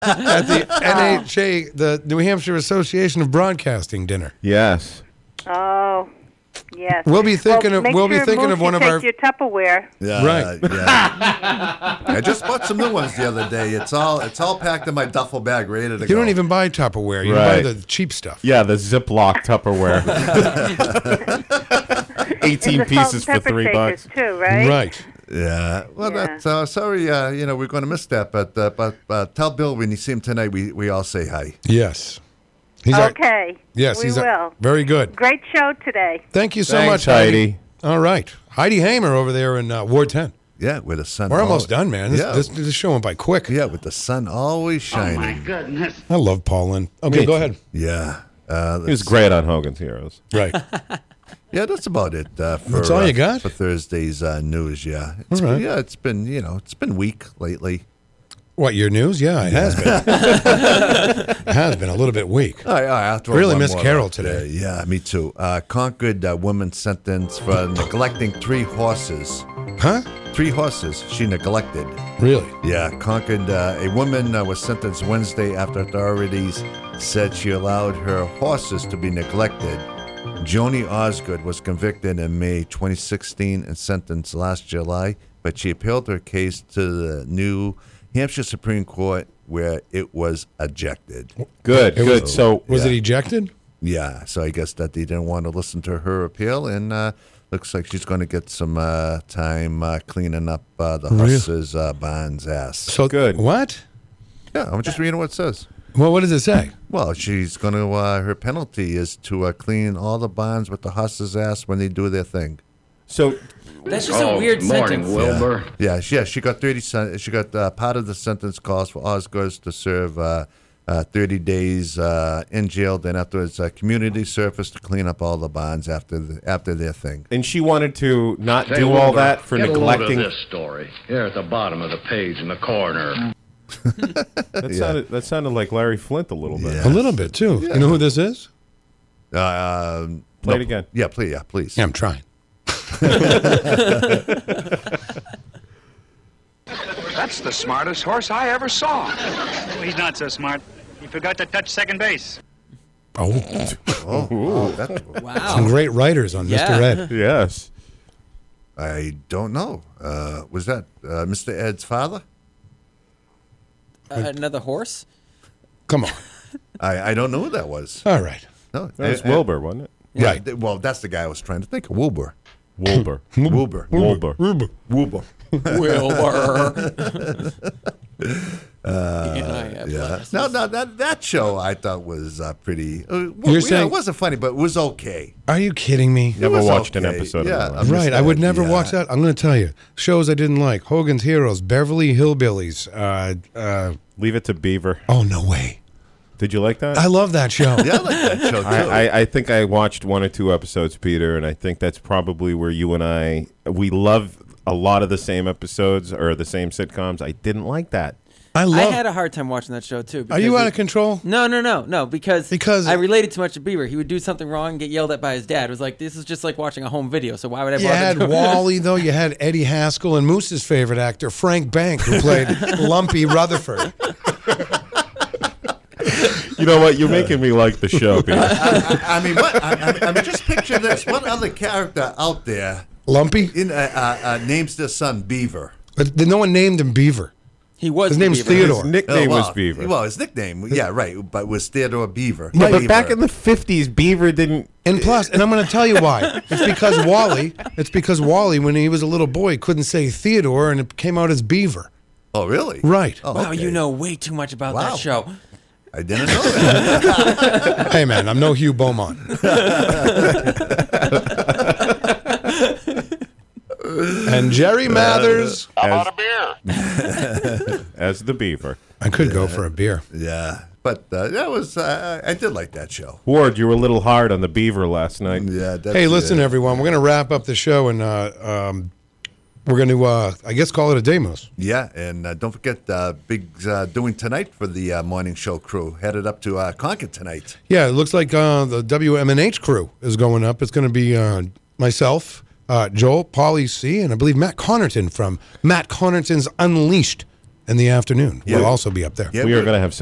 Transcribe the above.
at the NHA, the New Hampshire Association of Broadcasting dinner. Yes. Oh, yes. We'll be thinking of Moose one of take our. your Tupperware. Yeah, Right. Yeah. I just bought some new ones the other day. It's all packed in my duffel bag, ready to go. You don't even buy Tupperware. You buy the cheap stuff. Yeah, the Ziploc Tupperware. 18 pieces for $3 too, right? Right. Yeah. Well, Yeah. that's sorry. We're going to miss that. But tell Bill when you see him tonight, we all say hi. Yes. Okay. Yes, we will. Very good. Great show today. Thank you so Thanks, much, Heidi. All right. Heidi Hamer over there in Ward 10. Yeah, with the sun. We're almost done, man. This show went by quick. Yeah, with the sun always shining. Oh, my goodness. I love Paul Lynn. Okay, go ahead. Yeah. He was great on Hogan's Heroes. Right. Yeah, that's about it. That's all you got? for Thursday's news. Yeah, All right. It's been weak lately. What, your news? Yeah, it has been. It has been a little bit weak. All right, I'll throw Really one miss more Carol out today. there. Yeah, me too. Concord woman sentenced for neglecting 3 horses. Huh? 3 horses she neglected. Really? Yeah, Concord. A woman was sentenced Wednesday after authorities said she allowed her horses to be neglected. Joni Osgood was convicted in May 2016 and sentenced last July, but she appealed her case to the New Hampshire Supreme Court, where it was ejected. Good. So was it ejected? Yeah, so I guess that they didn't want to listen to her appeal, and looks like she's going to get some time cleaning up the horse's barn's ass. So good. What? Yeah, I'm just reading what it says. Well, what does it say? Well, she's going to, her penalty is to clean all the barns with the horse's ass when they do their thing. So that's just a weird morning, sentence. Wilbur. Yeah, she got 30. She got part of the sentence calls for Osgood to serve 30 days in jail. Then afterwards, community service to clean up all the barns after their thing. And she wanted to not Say, do Wilbur, all that for get neglecting. a load of this story here at the bottom of the page in the corner. That sounded like Larry Flint a little bit. Yeah. A little bit, too. Yeah. You know who this is? Play it again. Yeah, please. Yeah, I'm trying. That's the smartest horse I ever saw. He's not so smart. He forgot to touch second base. Oh, Wow. some great writers on Yeah. Mr. Ed. Yes. I don't know. Was that Mr. Ed's father? Another horse? Come on. I don't know who that was. All right. No, That was Wilbur, wasn't it? Yeah, well, that's the guy I was trying to think of. Wilbur. Wilbur. Wilbur. Wilbur. Wilbur. Wilbur. Yeah. No, that show I thought was pretty. You're saying- it wasn't funny, but it was okay. Are you kidding me? Never was watched an okay. episode Yeah, of I'm it. Right, I would never Yeah. watch that. I'm going to tell you. Shows I didn't like. Hogan's Heroes, Beverly Hillbillies. Leave it to Beaver. Oh, no way. Did you like that? I love that show. Yeah, I like that show too. I think I watched 1 or 2 episodes, Peter, and I think that's probably where you and we love a lot of the same episodes or the same sitcoms. I didn't like that. I I had a hard time watching that show too. Are you out of control? No, because Because I related too much to Beaver. He would do something wrong and get yelled at by his dad. It was like, this is just like watching a home video, so why would I You bother had doing Wally, though. You had Eddie Haskell and Moose's favorite actor, Frank Bank, who played Lumpy Rutherford. You know what? You're making me like the show, Peter. I mean, what? I mean, just picture this. What other character out there Lumpy? names their son Beaver? But no one named him Beaver. He was His name's Beaver. Theodore. His nickname well, was Beaver. Well, his nickname, yeah, right, but was Theodore Beaver. Yeah, but Beaver. back in the 50s, Beaver didn't. And plus, and I'm going to tell you why. It's because Wally, when he was a little boy, couldn't say Theodore, and it came out as Beaver. Oh, really? Right. Oh, Wow, okay. you know way too much about Wow. that show. I didn't know that. Hey, man, I'm no Hugh Beaumont. And Jerry Mathers. As the Beaver. I could go for a beer. Yeah, but that was I did like that show. Ward, you were a little hard on the Beaver last night. Yeah. That's, Hey, listen, everyone. We're going to wrap up the show, and we're going to, I guess, call it a day, Moose. Yeah, and don't forget Big's doing tonight for the morning show crew. Headed up to Concord tonight. Yeah, it looks like the WMNH crew is going up. It's going to be myself, Joel, Paulie C., and I believe Matt Connerton from Matt Connerton's Unleashed in the afternoon. Yeah. We'll also be up there. Yeah, We are we're- going to have